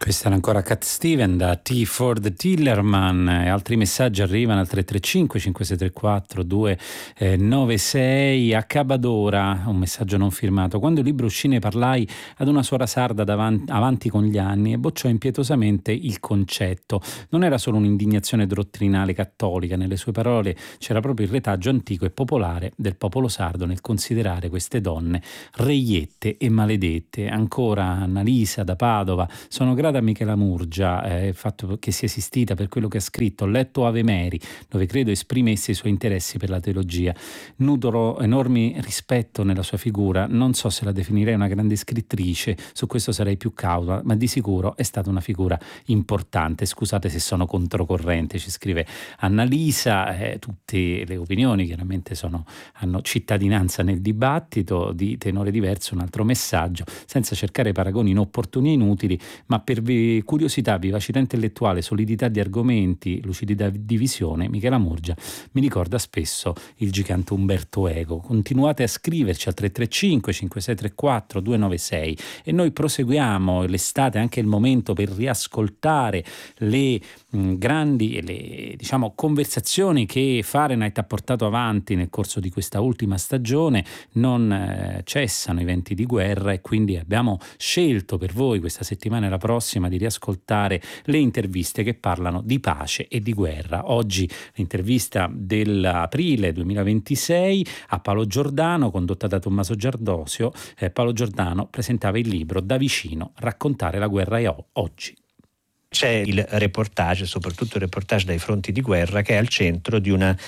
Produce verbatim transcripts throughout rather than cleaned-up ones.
Questa era ancora Cat Steven da T. Ford Tillerman, e altri messaggi arrivano al tre tre cinque cinque sei tre quattro due nove sei. A Cabadora, un messaggio non firmato: quando il libro uscì ne parlai ad una suora sarda davanti, avanti con gli anni, e bocciò impietosamente il concetto. Non era solo un'indignazione dottrinale cattolica, nelle sue parole c'era proprio il retaggio antico e popolare del popolo sardo nel considerare queste donne reiette e maledette. Ancora Annalisa da Padova: sono grata a Michela Murgia, eh, il fatto che sia esistita per quello che ha scritto. Ho letto Ave Meri, dove credo esprimesse i suoi interessi per la teologia. Nutro enorme rispetto nella sua figura. Non so se la definirei una grande scrittrice, su questo sarei più cauta, ma di sicuro è stata una figura importante. Scusate se sono controcorrente, ci scrive Annalisa. Eh, tutte le opinioni chiaramente sono, hanno cittadinanza nel dibattito. Di tenore diverso un altro messaggio: senza cercare paragoni inopportuni e inutili, ma per curiosità, vivacità intellettuale, solidità di argomenti, lucidità di visione, Michela Murgia mi ricorda spesso il gigante Umberto Eco. Continuate a scriverci al tre tre cinque cinque sei tre quattro due nove sei e noi proseguiamo. L'estate è anche il momento per riascoltare le mh, grandi e le diciamo conversazioni che Fahrenheit ha portato avanti nel corso di questa ultima stagione. Non eh, cessano i venti di guerra, e quindi abbiamo scelto per voi questa settimana e la prossima di riascoltare le interviste che parlano di pace e di guerra. Oggi l'intervista dell'aprile duemilaventisei a Paolo Giordano, condotta da Tommaso Giardosio. Eh, Paolo Giordano presentava il libro Da vicino, raccontare la guerra e oggi. C'è il reportage, soprattutto il reportage dai fronti di guerra, che è al centro di una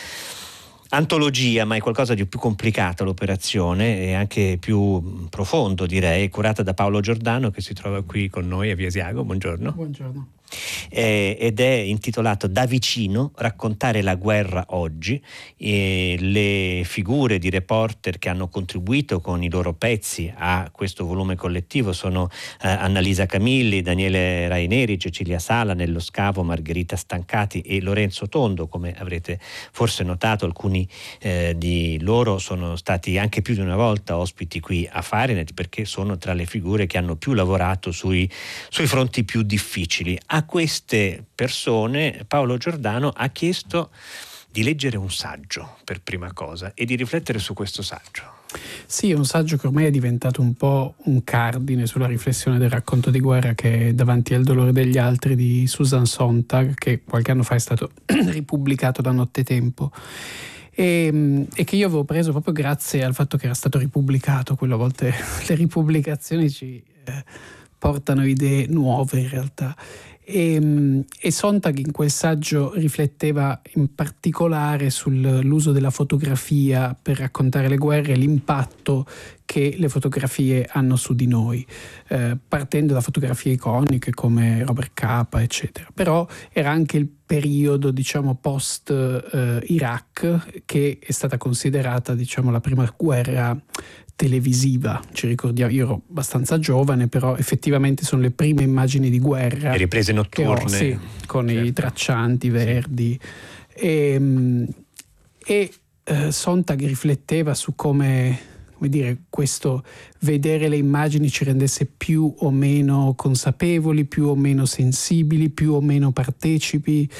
antologia, ma è qualcosa di più complicato l'operazione e anche più profondo, direi, curata da Paolo Giordano, che si trova qui con noi a Via Asiago. Buongiorno. Buongiorno. Eh, ed è intitolato Da vicino, raccontare la guerra oggi. E le figure di reporter che hanno contribuito con i loro pezzi a questo volume collettivo sono eh, Annalisa Camilli, Daniele Raineri, Cecilia Sala, Nello Scavo, Margherita Stancati e Lorenzo Tondo. Come avrete forse notato, alcuni eh, di loro sono stati anche più di una volta ospiti qui a Fahrenheit, perché sono tra le figure che hanno più lavorato sui, sui fronti più difficili. A queste persone Paolo Giordano ha chiesto di leggere un saggio per prima cosa e di riflettere su questo saggio. Sì, è un saggio che ormai è diventato un po' un cardine sulla riflessione del racconto di guerra, che è Davanti al dolore degli altri di Susan Sontag, che qualche anno fa è stato ripubblicato da Nottetempo. E, e che io avevo preso proprio grazie al fatto che era stato ripubblicato. Quelle a volte le ripubblicazioni ci eh, portano idee nuove in realtà. E, e Sontag in quel saggio rifletteva in particolare sull'uso della fotografia per raccontare le guerre e l'impatto che le fotografie hanno su di noi, eh, partendo da fotografie iconiche come Robert Capa, eccetera. Però era anche il periodo, diciamo, post eh, Iraq, che è stata considerata, diciamo, la prima guerra televisiva. Ci ricordiamo, io ero abbastanza giovane, però effettivamente sono le prime immagini di guerra. Le riprese notturne. Ho, sì, con certo. I traccianti verdi. Sì. E, e eh, Sontag rifletteva su come, come dire, questo vedere le immagini ci rendesse più o meno consapevoli, più o meno sensibili, più o meno partecipi.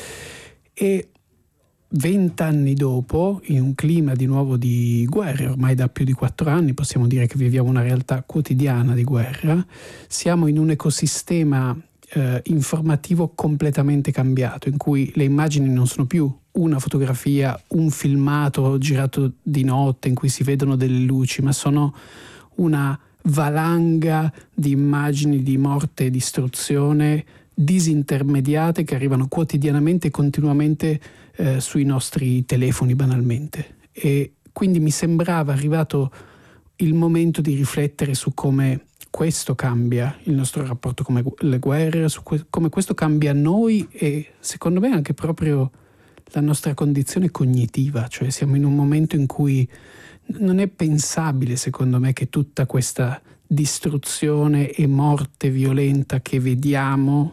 E vent'anni dopo, in un clima di nuovo di guerra, ormai da più di quattro anni possiamo dire che viviamo una realtà quotidiana di guerra, siamo in un ecosistema eh, informativo completamente cambiato, in cui le immagini non sono più una fotografia, un filmato girato di notte in cui si vedono delle luci, ma sono una valanga di immagini di morte e distruzione disintermediate che arrivano quotidianamente e continuamente eh, sui nostri telefoni, banalmente. E quindi mi sembrava arrivato il momento di riflettere su come questo cambia il nostro rapporto con le guerre, su que- come questo cambia noi e secondo me anche proprio la nostra condizione cognitiva. Cioè siamo in un momento in cui non è pensabile, secondo me, che tutta questa distruzione e morte violenta che vediamo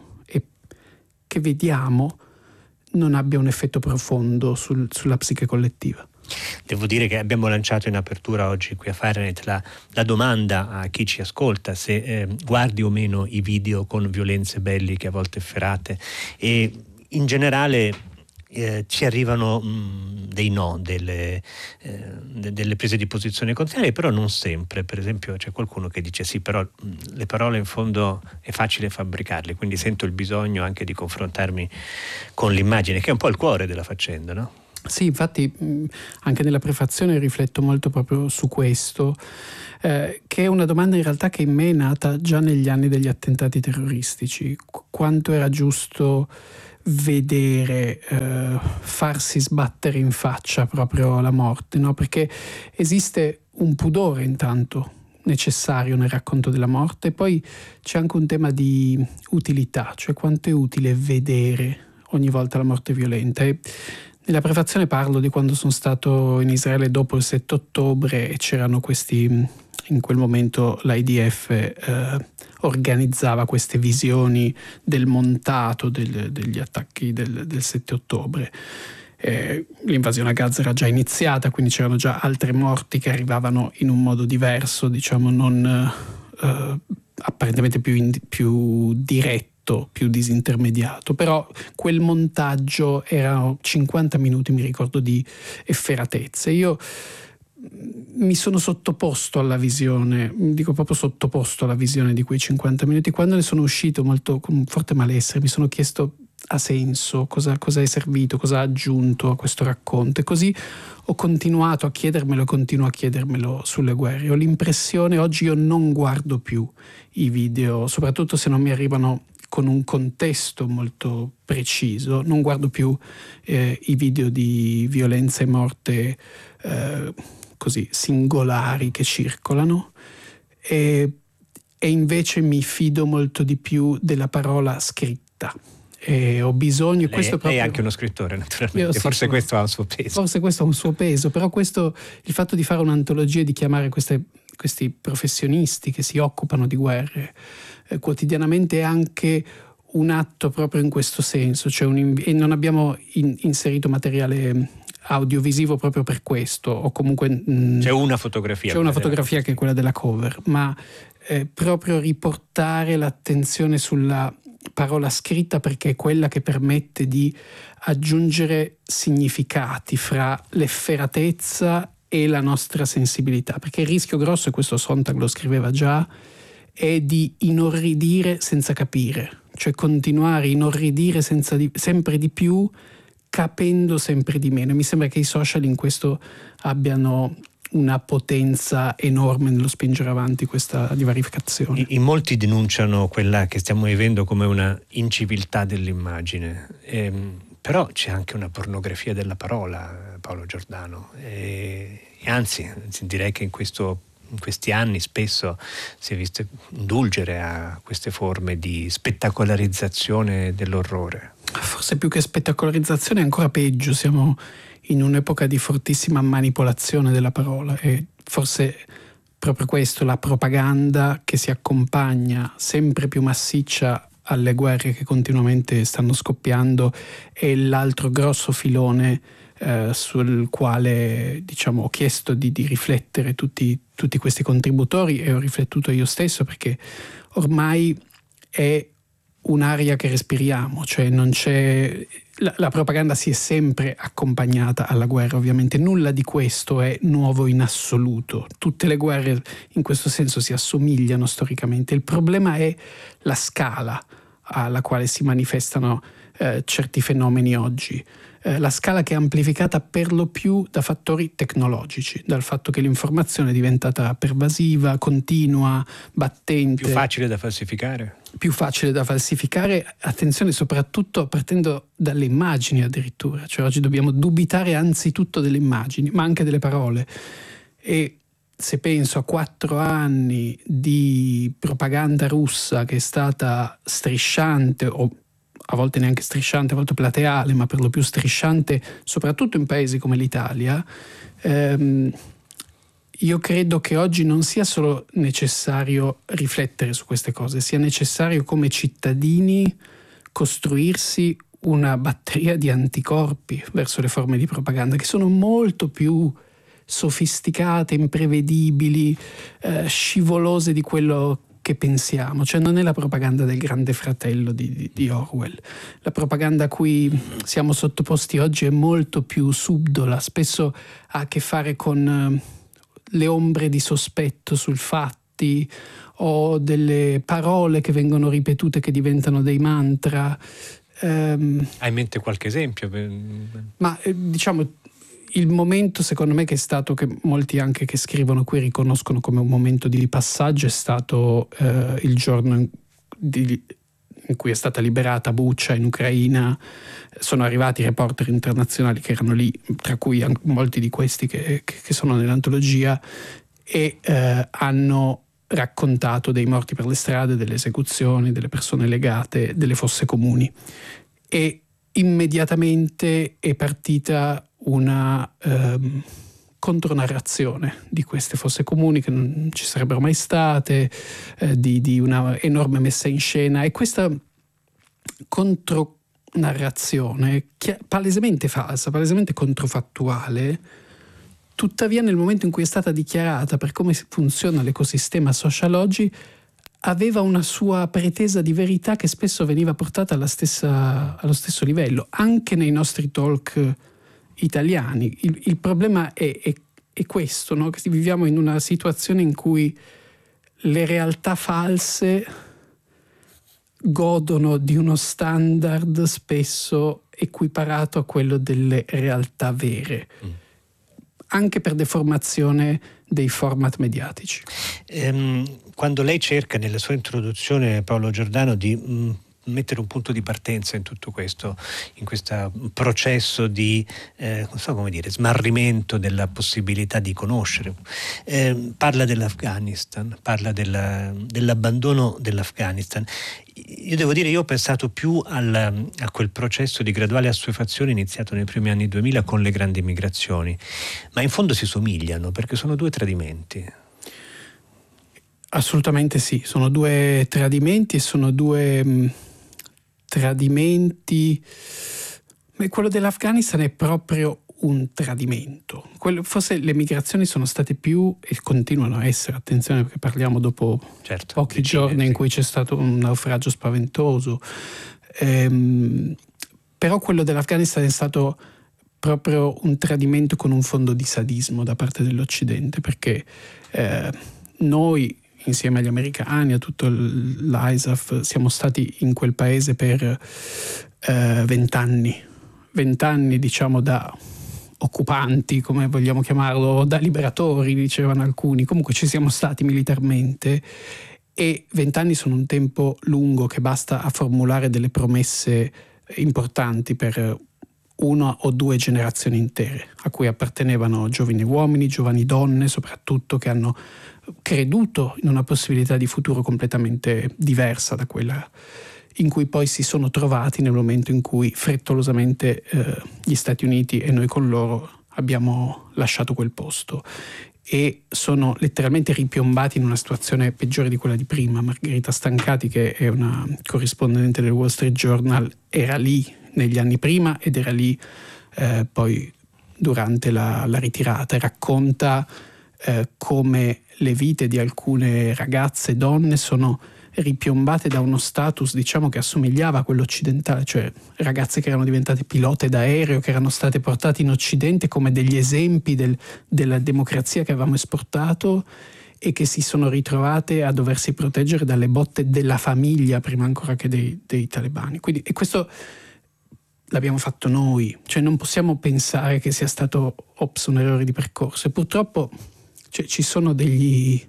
che vediamo non abbia un effetto profondo sul, sulla psiche collettiva. Devo dire che abbiamo lanciato in apertura oggi qui a Fahrenheit la, la domanda a chi ci ascolta se eh, guardi o meno i video con violenze belliche, a volte efferate, e in generale eh, ci arrivano mh, dei no, delle, eh, de, delle prese di posizione contrarie, però non sempre. Per esempio c'è qualcuno che dice sì, però mh, le parole in fondo è facile fabbricarle, quindi sento il bisogno anche di confrontarmi con l'immagine, che è un po' il cuore della faccenda, no? Sì, infatti anche nella prefazione rifletto molto proprio su questo, eh, che è una domanda in realtà che in me è nata già negli anni degli attentati terroristici. Qu- quanto era giusto vedere eh, farsi sbattere in faccia proprio la morte, no? Perché esiste un pudore intanto necessario nel racconto della morte, e poi c'è anche un tema di utilità, cioè quanto è utile vedere ogni volta la morte violenta. E nella prefazione parlo di quando sono stato in Israele dopo il sette ottobre e c'erano questi, in quel momento l'I D F eh, organizzava queste visioni del montato del, degli attacchi del, del sette ottobre. Eh, l'invasione a Gaza era già iniziata, quindi c'erano già altre morti che arrivavano in un modo diverso, diciamo non eh, apparentemente più, in, più diretto, più disintermediato, però quel montaggio erano cinquanta minuti, mi ricordo, di efferatezze. Io mi sono sottoposto alla visione, dico proprio sottoposto alla visione di quei cinquanta minuti. Quando ne sono uscito molto con un forte malessere, mi sono chiesto: ha senso? Cosa, cosa è servito? Cosa ha aggiunto a questo racconto? E così ho continuato a chiedermelo e continuo a chiedermelo sulle guerre. Ho l'impressione, oggi io non guardo più i video, soprattutto se non mi arrivano con un contesto molto preciso, non guardo più eh, i video di violenza e morte eh, così singolari che circolano, e, e invece mi fido molto di più della parola scritta. E ho bisogno, lei, questo proprio, lei è anche uno scrittore, naturalmente, sì, forse sono, questo ha un suo peso. Forse questo ha un suo peso, però questo, il fatto di fare un'antologia e di chiamare queste, questi professionisti che si occupano di guerre eh, quotidianamente è anche un atto proprio in questo senso, cioè un, e non abbiamo in, inserito materiale audiovisivo proprio per questo, o comunque mh, c'è una fotografia c'è una fotografia che è quella della cover, ma eh, proprio riportare l'attenzione sulla parola scritta, perché è quella che permette di aggiungere significati fra l'efferatezza e la nostra sensibilità, perché il rischio grosso, e questo Sontag lo scriveva già, è di inorridire senza capire, cioè continuare a inorridire senza di, sempre di più, capendo sempre di meno. Mi sembra che i social in questo abbiano una potenza enorme nello spingere avanti questa divarificazione. In molti denunciano quella che stiamo vivendo come una inciviltà dell'immagine, ehm, però c'è anche una pornografia della parola, Paolo Giordano, e, e anzi direi che in questo in questi anni spesso si è visto indulgere a queste forme di spettacolarizzazione dell'orrore. Forse più che spettacolarizzazione è ancora peggio, siamo in un'epoca di fortissima manipolazione della parola, e forse proprio questo, la propaganda che si accompagna sempre più massiccia alle guerre che continuamente stanno scoppiando, è l'altro grosso filone eh, sul quale, diciamo, ho chiesto di, di riflettere tutti, tutti questi contributori, e ho riflettuto io stesso, perché ormai è un'aria che respiriamo, cioè non c'è la, la propaganda si è sempre accompagnata alla guerra, ovviamente nulla di questo è nuovo in assoluto, tutte le guerre in questo senso si assomigliano storicamente. Il problema è la scala alla quale si manifestano eh, certi fenomeni oggi, eh, la scala che è amplificata per lo più da fattori tecnologici, dal fatto che l'informazione è diventata pervasiva, continua, battente, più facile da falsificare più facile da falsificare, attenzione, soprattutto partendo dalle immagini addirittura, cioè oggi dobbiamo dubitare anzitutto delle immagini, ma anche delle parole. E se penso a quattro anni di propaganda russa che è stata strisciante, o a volte neanche strisciante, a volte plateale, ma per lo più strisciante, soprattutto in paesi come l'Italia, ehm, io credo che oggi non sia solo necessario riflettere su queste cose, sia necessario come cittadini costruirsi una batteria di anticorpi verso le forme di propaganda che sono molto più sofisticate, imprevedibili, eh, scivolose di quello che pensiamo. Cioè non è la propaganda del Grande Fratello di, di, di Orwell. La propaganda a cui siamo sottoposti oggi è molto più subdola, spesso ha a che fare con eh, le ombre di sospetto sul fatti o delle parole che vengono ripetute che diventano dei mantra. Um, Hai in mente qualche esempio? Ma eh, diciamo il momento, secondo me, che è stato, che molti anche che scrivono qui riconoscono come un momento di passaggio, è stato eh, il giorno in, di, in cui è stata liberata Bucha in Ucraina. Sono arrivati reporter internazionali che erano lì, tra cui anche molti di questi che, che sono nell'antologia, e eh, hanno raccontato dei morti per le strade, delle esecuzioni, delle persone legate, delle fosse comuni. E immediatamente è partita una ehm, contronarrazione di queste fosse comuni che non ci sarebbero mai state, eh, di, di una enorme messa in scena, e questa contronarrazione palesemente falsa, palesemente controfattuale, tuttavia nel momento in cui è stata dichiarata per come funziona l'ecosistema social oggi, aveva una sua pretesa di verità che spesso veniva portata alla stessa, allo stesso livello, anche nei nostri talk italiani. Il, il problema è, è, è questo, no? Che viviamo in una situazione in cui le realtà false godono di uno standard spesso equiparato a quello delle realtà vere, mm. anche per deformazione dei format mediatici. Ehm, quando lei cerca nella sua introduzione, Paolo Giordano, di mh, mettere un punto di partenza in tutto questo, in questo processo di eh, non so come dire, smarrimento della possibilità di conoscere, eh, parla dell'Afghanistan, parla della, dell'abbandono dell'Afghanistan. Io devo dire, io ho pensato più al, a quel processo di graduale assuefazione iniziato nei primi anni duemila con le grandi migrazioni, ma in fondo si somigliano perché sono due tradimenti. Assolutamente sì, sono due tradimenti e sono due mh, tradimenti. Quello dell'Afghanistan è proprio un tradimento. Quello, forse le migrazioni sono state più, e continuano a essere, attenzione perché parliamo dopo certo, pochi decine, giorni sì. in cui c'è stato un naufragio spaventoso, ehm, però quello dell'Afghanistan è stato proprio un tradimento con un fondo di sadismo da parte dell'Occidente, perché eh, noi insieme agli americani, a tutto l'I S A F, siamo stati in quel paese per vent'anni, eh, vent'anni diciamo da occupanti, come vogliamo chiamarlo, da liberatori, dicevano alcuni. Comunque ci siamo stati militarmente, e vent'anni sono un tempo lungo che basta a formulare delle promesse importanti per una o due generazioni intere, a cui appartenevano giovani uomini, giovani donne soprattutto, che hanno creduto in una possibilità di futuro completamente diversa da quella in cui poi si sono trovati nel momento in cui frettolosamente eh, gli Stati Uniti e noi con loro abbiamo lasciato quel posto, e sono letteralmente ripiombati in una situazione peggiore di quella di prima. Margherita Stancati, che è una corrispondente del Wall Street Journal, era lì negli anni prima ed era lì eh, poi durante la, la ritirata, e racconta eh, come le vite di alcune ragazze e donne sono ripiombate da uno status, diciamo, che assomigliava a quello occidentale, cioè ragazze che erano diventate pilote d'aereo, che erano state portate in Occidente come degli esempi del, della democrazia che avevamo esportato, e che si sono ritrovate a doversi proteggere dalle botte della famiglia prima ancora che dei, dei talebani. Quindi, e questo l'abbiamo fatto noi, cioè non possiamo pensare che sia stato ops, un errore di percorso, e purtroppo cioè, ci sono degli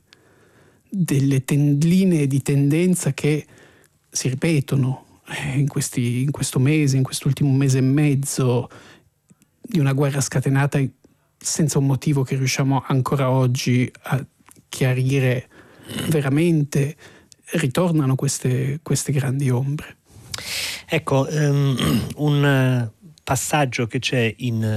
delle ten- linee di tendenza che si ripetono eh, in, questi, in questo mese, in quest'ultimo mese e mezzo, di una guerra scatenata senza un motivo che riusciamo ancora oggi a chiarire veramente. Ritornano queste, queste grandi ombre. Ecco, um, un passaggio che c'è in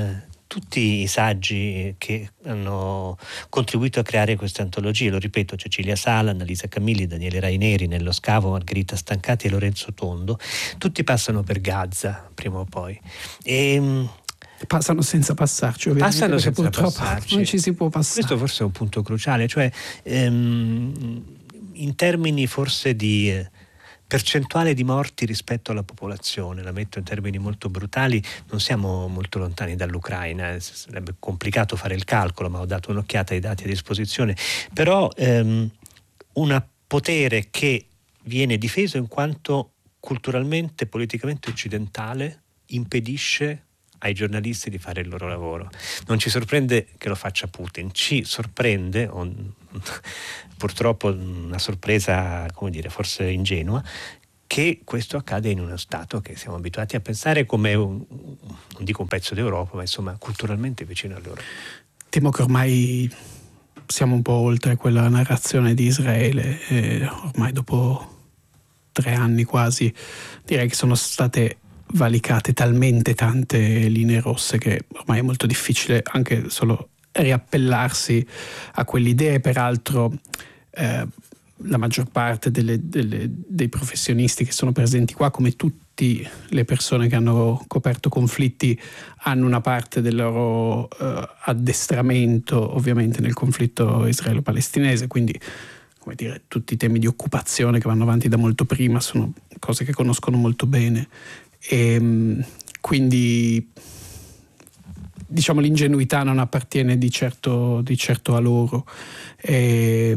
tutti i saggi che hanno contribuito a creare queste antologie. Lo ripeto, Cecilia Sala, Annalisa Camilli, Daniele Raineri, Nello Scavo, Margherita Stancati e Lorenzo Tondo, tutti passano per Gaza prima o poi. E, passano senza passarci, ovviamente, passano senza purtroppo passarci. non ci si può passare. Questo forse è un punto cruciale, cioè ehm, in termini forse di eh, percentuale di morti rispetto alla popolazione, la metto in termini molto brutali, non siamo molto lontani dall'Ucraina, sarebbe complicato fare il calcolo, ma ho dato un'occhiata ai dati a disposizione, però ehm, un potere che viene difeso in quanto culturalmente, politicamente occidentale impedisce ai giornalisti di fare il loro lavoro. Non ci sorprende che lo faccia Putin, ci sorprende, on, purtroppo una sorpresa, come dire, forse ingenua, che questo accade in uno Stato che siamo abituati a pensare come un, non dico un pezzo d'Europa, ma insomma culturalmente vicino all'Europa. Temo che ormai siamo un po' oltre quella narrazione di Israele, e ormai dopo tre anni quasi direi che sono state valicate talmente tante linee rosse che ormai è molto difficile anche solo riappellarsi a quell'idea. Peraltro eh, la maggior parte delle, delle, dei professionisti che sono presenti qua, come tutte le persone che hanno coperto conflitti, hanno una parte del loro eh, addestramento ovviamente nel conflitto israelo-palestinese, quindi come dire, tutti i temi di occupazione che vanno avanti da molto prima sono cose che conoscono molto bene. E quindi diciamo l'ingenuità non appartiene di certo, di certo a loro, e,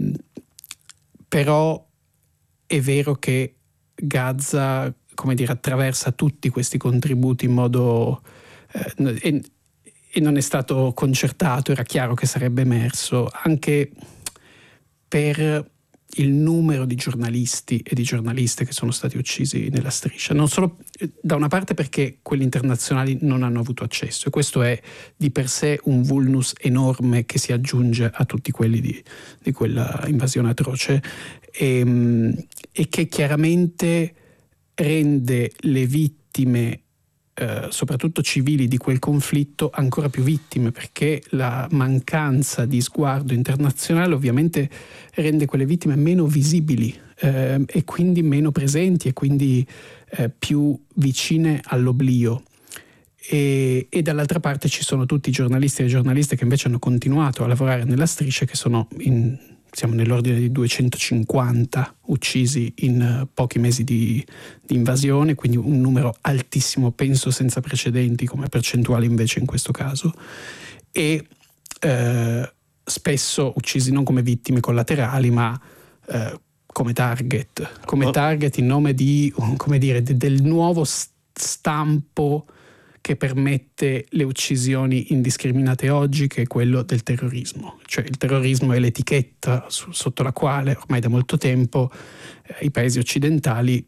però è vero che Gaza, come dire, attraversa tutti questi contributi in modo eh, e, e non è stato concertato, era chiaro che sarebbe emerso anche per il numero di giornalisti e di giornaliste che sono stati uccisi nella striscia, non solo da una parte perché quelli internazionali non hanno avuto accesso, e questo è di per sé un vulnus enorme che si aggiunge a tutti quelli di, di quella invasione atroce, e, e che chiaramente rende le vittime Eh, soprattutto civili di quel conflitto ancora più vittime, perché la mancanza di sguardo internazionale ovviamente rende quelle vittime meno visibili eh, e quindi meno presenti e quindi eh, più vicine all'oblio. E, e dall'altra parte ci sono tutti i giornalisti e le giornaliste che invece hanno continuato a lavorare nella striscia, che sono in siamo nell'ordine di duecentocinquanta uccisi in uh, pochi mesi di, di invasione, quindi un numero altissimo, penso senza precedenti come percentuale invece in questo caso, e uh, spesso uccisi non come vittime collaterali ma uh, come target, come target in nome di, come dire, de, del nuovo stampo che permette le uccisioni indiscriminate oggi, che è quello del terrorismo. Cioè il terrorismo è l'etichetta su, sotto la quale ormai da molto tempo eh, i paesi occidentali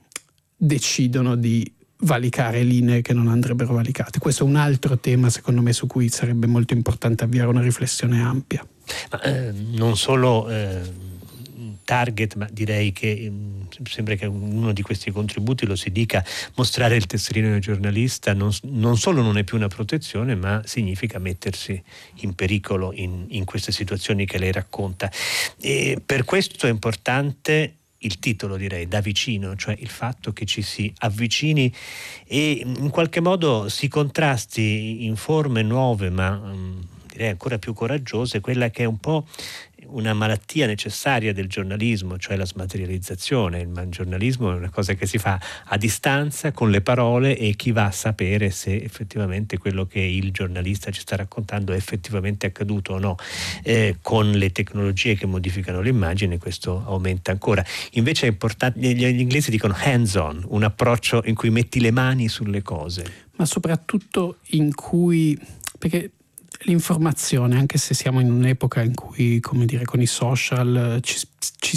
decidono di valicare linee che non andrebbero valicate. Questo è un altro tema, secondo me, su cui sarebbe molto importante avviare una riflessione ampia. Ma, eh, non solo eh, target, ma direi che mh, sembra che uno di questi contributi lo si dica: mostrare il tesserino del giornalista non, non solo non è più una protezione, ma significa mettersi in pericolo in, in queste situazioni che lei racconta. E per questo è importante il titolo, direi, Da vicino, cioè il fatto che ci si avvicini e in qualche modo si contrasti in forme nuove, ma mh, direi ancora più coraggiose, quella che è un po' una malattia necessaria del giornalismo, cioè la smaterializzazione. Il giornalismo è una cosa che si fa a distanza con le parole, e chi va a sapere se effettivamente quello che il giornalista ci sta raccontando è effettivamente accaduto o no. Eh, con le tecnologie che modificano l'immagine questo aumenta ancora. Invece è importante, gli inglesi dicono hands on, un approccio in cui metti le mani sulle cose. Ma soprattutto in cui, perché l'informazione, anche se siamo in un'epoca in cui, come dire, con i social ci, ci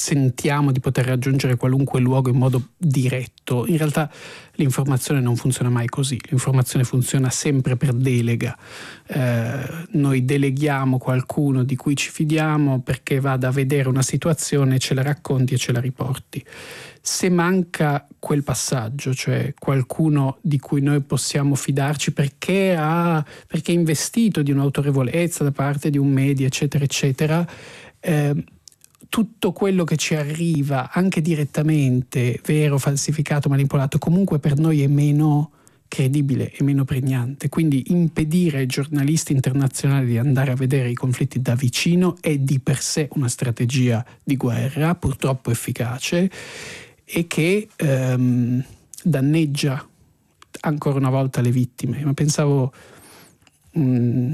sentiamo di poter raggiungere qualunque luogo in modo diretto. In realtà l'informazione non funziona mai così, l'informazione funziona sempre per delega. Eh, noi deleghiamo qualcuno di cui ci fidiamo perché vada a vedere una situazione, ce la racconti e ce la riporti. Se manca quel passaggio, cioè qualcuno di cui noi possiamo fidarci perché ha perché è investito di un'autorevolezza da parte di un media, eccetera, eccetera, eh, tutto quello che ci arriva, anche direttamente, vero, falsificato, manipolato, comunque per noi è meno credibile e meno pregnante. Quindi impedire ai giornalisti internazionali di andare a vedere i conflitti da vicino è di per sé una strategia di guerra, purtroppo efficace, e che ehm, danneggia ancora una volta le vittime. Ma pensavo... Mh,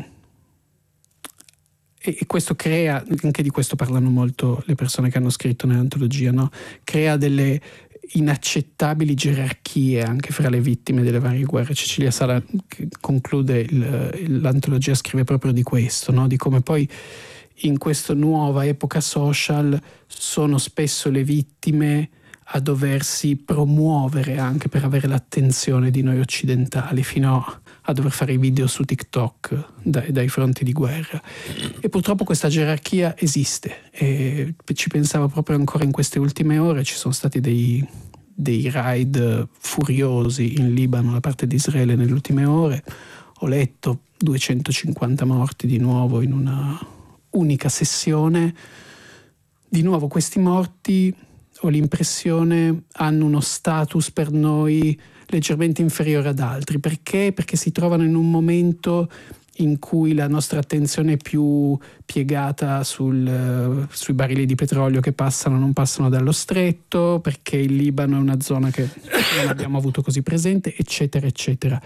e questo crea, anche di questo parlano molto le persone che hanno scritto nell'antologia, no? Crea delle inaccettabili gerarchie anche fra le vittime delle varie guerre. Cecilia Sala, che conclude il, l'antologia, scrive proprio di questo, no? Di come poi in questa nuova epoca social sono spesso le vittime a doversi promuovere anche per avere l'attenzione di noi occidentali, fino a a dover fare i video su TikTok dai, dai fronti di guerra. E purtroppo questa gerarchia esiste, e ci pensavo proprio ancora in queste ultime ore. Ci sono stati dei, dei raid furiosi in Libano da parte di Israele nelle ultime ore. Ho letto duecentocinquanta morti di nuovo in una unica sessione. Di nuovo questi morti, ho l'impressione, hanno uno status per noi leggermente inferiore ad altri. Perché? Perché si trovano in un momento in cui la nostra attenzione è più piegata sul, uh, sui barili di petrolio che passano o non passano dallo stretto, perché il Libano è una zona che non abbiamo avuto così presente, eccetera, eccetera.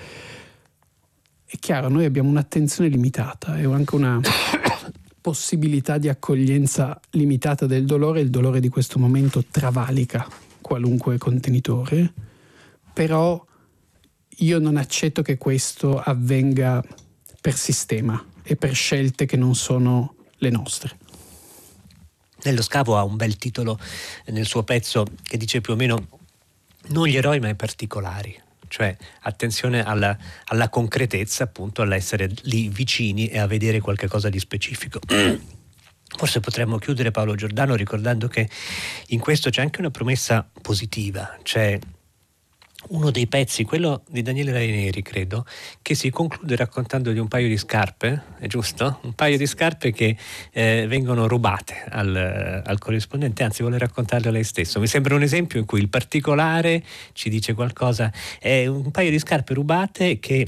È chiaro, noi abbiamo un'attenzione limitata e anche una possibilità di accoglienza limitata del dolore. Il dolore di questo momento travalica qualunque contenitore. Però io non accetto che questo avvenga per sistema e per scelte che non sono le nostre. Nello Scavo ha un bel titolo nel suo pezzo che dice più o meno non gli eroi ma i particolari, cioè attenzione alla, alla concretezza, appunto, all'essere lì vicini e a vedere qualche cosa di specifico. Forse potremmo chiudere, Paolo Giordano, ricordando che in questo c'è anche una promessa positiva, cioè uno dei pezzi, quello di Daniele Raineri, credo, che si conclude raccontando di un paio di scarpe, è giusto? Un paio di scarpe che eh, vengono rubate al, al corrispondente, anzi vuole raccontarle lei stesso. Mi sembra un esempio in cui il particolare ci dice qualcosa. È un paio di scarpe rubate che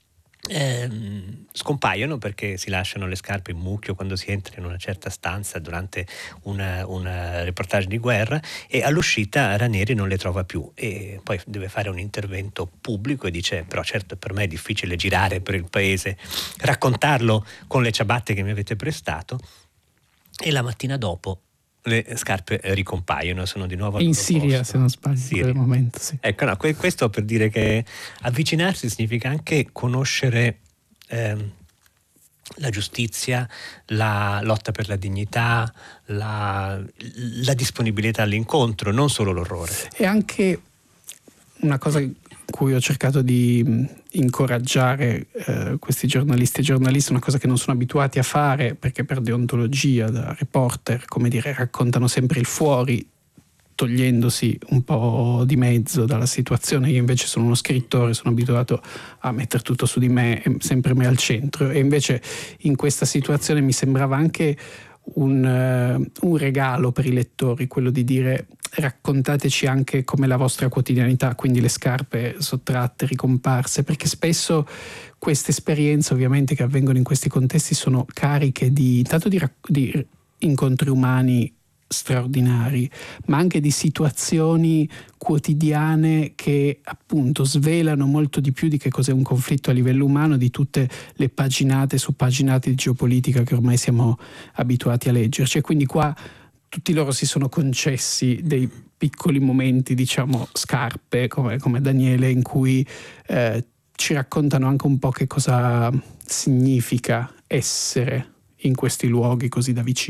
Eh, scompaiono perché si lasciano le scarpe in mucchio quando si entra in una certa stanza durante una, una reportage di guerra, e all'uscita Ranieri non le trova più e poi deve fare un intervento pubblico e dice: però certo per me è difficile girare per il paese, raccontarlo con le ciabatte che mi avete prestato. E la mattina dopo le scarpe ricompaiono, sono di nuovo al in loro Siria, posto. se non sbaglio, Siria. in quel momento, sì. Ecco, no, questo per dire che avvicinarsi significa anche conoscere ehm, la giustizia, la lotta per la dignità, la, la disponibilità all'incontro, non solo l'orrore. E anche una cosa in cui ho cercato di incoraggiare eh, questi giornalisti e giornalisti, una cosa che non sono abituati a fare, perché per deontologia da reporter, come dire, raccontano sempre il fuori, togliendosi un po' di mezzo dalla situazione. Io invece sono uno scrittore, sono abituato a mettere tutto su di me, sempre me al centro, e invece in questa situazione mi sembrava anche un, uh, un regalo per i lettori, quello di dire: raccontateci anche come la vostra quotidianità, quindi le scarpe sottratte, ricomparse, perché spesso queste esperienze, ovviamente, che avvengono in questi contesti sono cariche di intanto di, di incontri umani straordinari, ma anche di situazioni quotidiane che appunto svelano molto di più di che cos'è un conflitto a livello umano, di tutte le paginate su paginate di geopolitica che ormai siamo abituati a leggerci. E quindi qua tutti loro si sono concessi dei piccoli momenti, diciamo scarpe, come, come Daniele, in cui eh, ci raccontano anche un po' che cosa significa essere in questi luoghi così da vicino.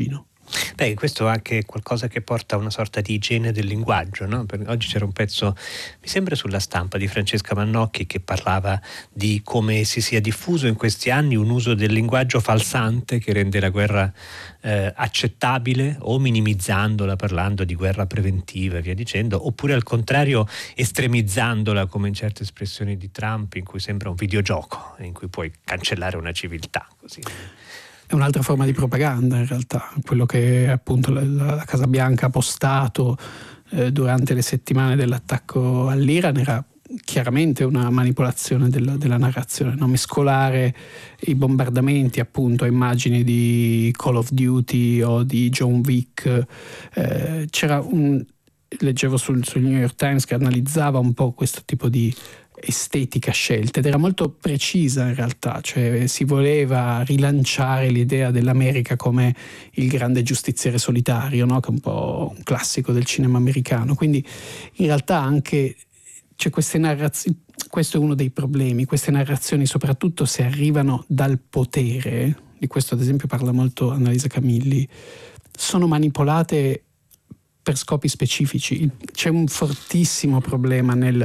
Beh, questo è anche qualcosa che porta a una sorta di igiene del linguaggio, no? Per, oggi c'era un pezzo, mi sembra sulla Stampa, di Francesca Mannocchi, che parlava di come si sia diffuso in questi anni un uso del linguaggio falsante che rende la guerra eh, accettabile, o minimizzandola parlando di guerra preventiva e via dicendo, oppure al contrario estremizzandola, come in certe espressioni di Trump, in cui sembra un videogioco in cui puoi cancellare una civiltà, così. È un'altra forma di propaganda, in realtà, quello che appunto la, la Casa Bianca ha postato eh, durante le settimane dell'attacco all'Iran era chiaramente una manipolazione della, della narrazione, no? Mescolare i bombardamenti appunto a immagini di Call of Duty o di John Wick. Eh, c'era un, leggevo sul, sul New York Times che analizzava un po' questo tipo di estetica scelta ed era molto precisa in realtà, cioè si voleva rilanciare l'idea dell'America come il grande giustiziere solitario, no? Che è un po' un classico del cinema americano, quindi in realtà anche c'è queste narrazioni, questo è uno dei problemi, queste narrazioni soprattutto se arrivano dal potere, di questo ad esempio parla molto Annalisa Camilli, sono manipolate per scopi specifici. C'è un fortissimo problema nel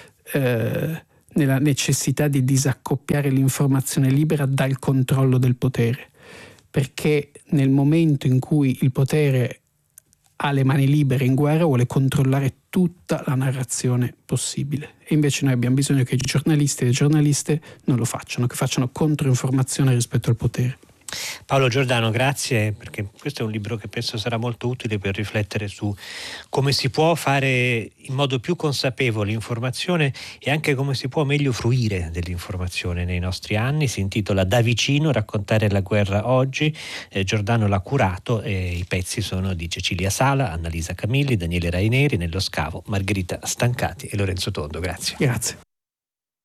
Eh, nella necessità di disaccoppiare l'informazione libera dal controllo del potere, perché nel momento in cui il potere ha le mani libere in guerra vuole controllare tutta la narrazione possibile, e invece noi abbiamo bisogno che i giornalisti e le giornaliste non lo facciano, che facciano controinformazione rispetto al potere. Paolo Giordano, grazie, perché questo è un libro che penso sarà molto utile per riflettere su come si può fare in modo più consapevole informazione e anche come si può meglio fruire dell'informazione nei nostri anni. Si intitola Da vicino, raccontare la guerra oggi. eh, Giordano l'ha curato e i pezzi sono di Cecilia Sala, Annalisa Camilli, Daniele Raineri, Nello Scavo, Margherita Stancati e Lorenzo Tondo. Grazie. Grazie.